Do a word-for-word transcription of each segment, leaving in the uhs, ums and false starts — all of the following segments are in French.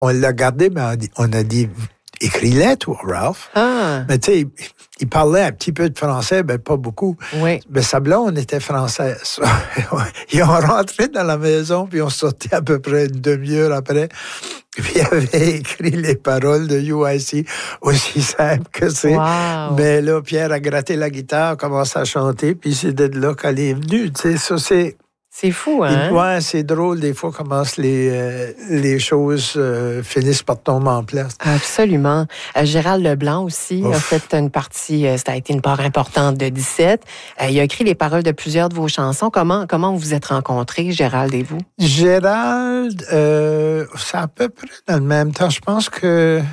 On l'a gardé, mais on a dit, écris-les, toi, Ralph. Ah. Mais tu sais, il parlait un petit peu de français, mais pas beaucoup. Oui. Mais sa blonde était française. Ils ont rentré dans la maison, puis on sortait à peu près une demi-heure après. Puis il avait écrit les paroles de U I C, aussi simple que c'est. Wow. Mais là, Pierre a gratté la guitare, commencé à chanter, puis c'est de là qu'elle est venue. Tu sais, ça, c'est... C'est fou, hein? Ouais, c'est drôle, des fois, comment les, euh, les choses euh, finissent par tomber en place. Absolument. Euh, Gérald Leblanc aussi Ouf. a fait une partie, euh, ça a été une part importante de dix-sept. Euh, il a écrit les paroles de plusieurs de vos chansons. Comment, comment vous vous êtes rencontrés, Gérald et vous? Gérald, euh, c'est à peu près dans le même temps. Je pense que...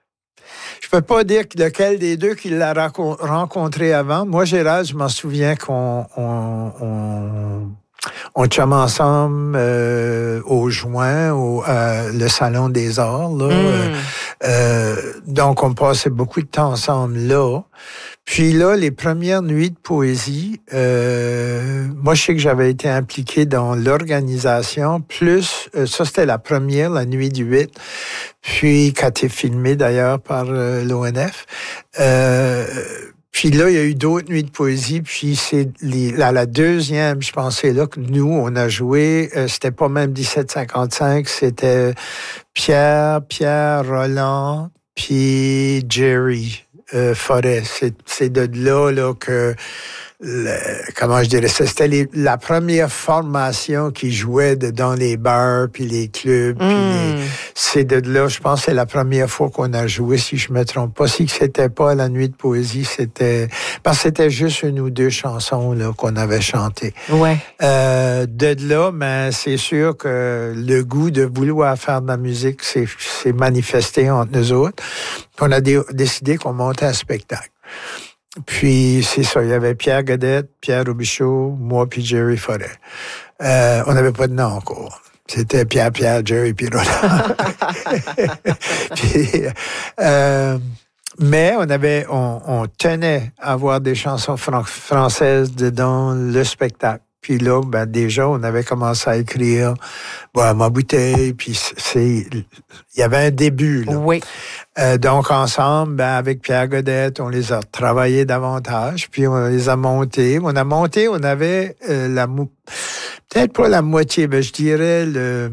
Je peux pas dire lequel des deux qui l'a rencontré avant. Moi, Gérald, je m'en souviens qu'on... On, on, On chum ensemble euh, au Joint, au euh, le Salon des Arts. Là. Mm. Euh, donc, on passait beaucoup de temps ensemble là. Puis là, les premières nuits de poésie, euh, moi, je sais que j'avais été impliqué dans l'organisation, plus, euh, ça, c'était la première, la nuit du huit, puis qui a été filmée d'ailleurs par euh, l'O N F. Euh, Puis là, il y a eu d'autres nuits de poésie. Puis c'est les, la, la deuxième, je pensais là que nous, on a joué. Euh, c'était pas même dix-sept cinquante-cinq, c'était Pierre, Pierre, Roland, puis Jerry euh, Forêt. C'est, c'est de là, là que... Le, comment je dirais ça, c'était les, la première formation qui jouait de, dans les bars puis les clubs. Mm. Puis les, c'est de là, je pense, c'est la première fois qu'on a joué, si je me trompe pas. Si c'était pas la nuit de poésie, c'était parce que c'était juste une ou deux chansons là qu'on avait chantées. Ouais. Euh, de là, mais c'est sûr que le goût de vouloir faire de la musique s'est, s'est manifesté entre nous autres. On a dé- décidé qu'on montait un spectacle. Puis, c'est ça, il y avait Pierre Godette, Pierre Robichaud, moi puis Jerry Forêt. Euh, on n'avait pas de nom encore. C'était Pierre, Pierre, Jerry puis Roland. puis, euh, mais on avait, on, on tenait à avoir des chansons fran- françaises dedans le spectacle. Puis là, ben déjà, on avait commencé à écrire bon, ma bouteille, puis c'est, il y avait un début, là. Oui. Euh, donc, ensemble, ben, avec Pierre Godette, on les a travaillés davantage, puis on les a montés. On a monté, on avait euh, la... Mou- peut-être pas la moitié, mais je dirais le...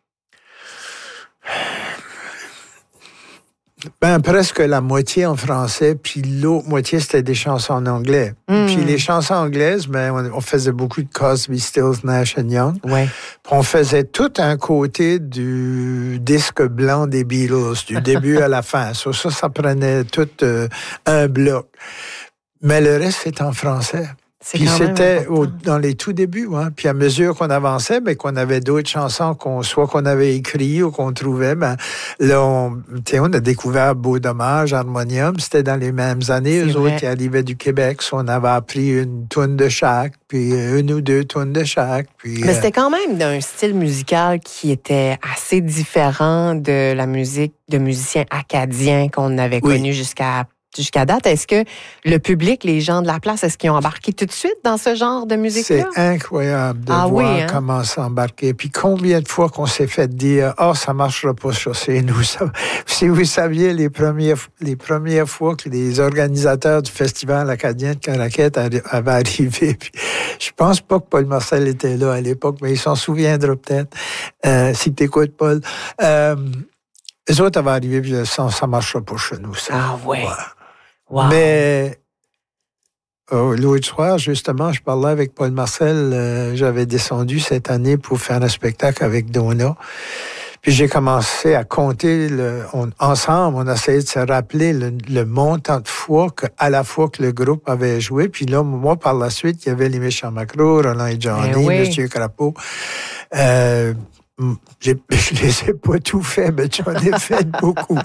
Ben, presque la moitié en français, puis l'autre moitié, c'était des chansons en anglais. Mm. Puis les chansons anglaises, ben, on, on faisait beaucoup de Crosby, Stills, Nash and Young. Ouais. Puis on faisait tout un côté du disque blanc des Beatles, du début à la fin. Ça, ça, ça prenait tout euh, un bloc. Mais le reste, c'est en français. C'est puis c'était au, important. dans les tout débuts, hein. Puis à mesure qu'on avançait, ben qu'on avait d'autres chansons qu'on soit qu'on avait écrites ou qu'on trouvait, ben là on, on a découvert Beau Dommage, Harmonium, c'était dans les mêmes années. C'est eux vrai. autres qui arrivaient du Québec, on avait appris une toune de chaque, puis une ou deux tounes de chaque. Puis, mais euh, c'était quand même d'un style musical qui était assez différent de la musique de musiciens acadiens qu'on avait oui. connu jusqu'à Jusqu'à date, est-ce que le public, les gens de la place, est-ce qu'ils ont embarqué tout de suite dans ce genre de musique-là? C'est incroyable de ah, voir oui, hein? comment s'embarquer. Puis combien de fois qu'on s'est fait dire « Ah, oh, ça marchera pas ça, c'est nous. » Si vous saviez les premières, les premières fois que les organisateurs du Festival acadien de Caraquet avaient arrivé, puis je pense pas que Paul Marcel était là à l'époque, mais il s'en souviendra peut-être, euh, si tu écoutes, Paul. Euh, les autres avaient arrivé, puis ça, ça marchera pas chez nous. Ça. Ah ouais. ouais. Wow. Mais euh, l'autre soir, justement, je parlais avec Paul Marcel. Euh, j'avais descendu cette année pour faire un spectacle avec Donna. Puis j'ai commencé à compter, le, on, ensemble, on essayait de se rappeler le, le montant de fois que, à la fois que le groupe avait joué. Puis là, moi, par la suite, il y avait les Méchants Macro, Roland et Johnny, eh oui. Monsieur Crapeau. Euh, J'ai, je les ai pas tout fait, mais j'en ai fait beaucoup.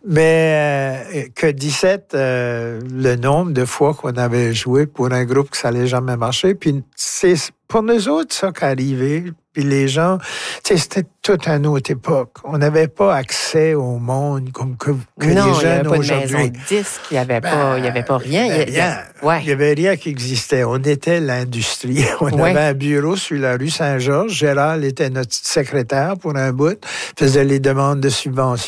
Mais euh, que dix-sept, euh, le nombre de fois qu'on avait joué pour un groupe que ça allait jamais marcher. Puis c'est pour nous autres ça qui arrivait. Puis les gens, tu sais, c'était toute une autre époque. On n'avait pas accès au monde comme que, que non, les jeunes aujourd'hui. Non, il n'y avait pas aujourd'hui. de maison de disques, il n'y avait, ben, avait pas rien. Ben, il y a, rien. Ouais. Il n'y avait rien qui existait. On était l'industrie. On ouais. avait un bureau sur la rue Saint-Georges. Gérald était notre secrétaire pour un bout, faisait les demandes de subventions.